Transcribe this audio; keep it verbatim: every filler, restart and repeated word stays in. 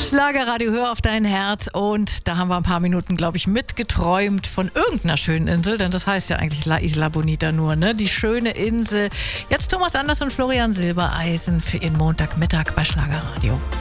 Schlagerradio, hör auf dein Herz. Und da haben wir ein paar Minuten, glaube ich, mitgeträumt von irgendeiner schönen Insel, denn das heißt ja eigentlich La Isla Bonita nur, ne? Die schöne Insel. Jetzt Thomas Anders und Florian Silbereisen für ihren Montagmittag bei Schlagerradio.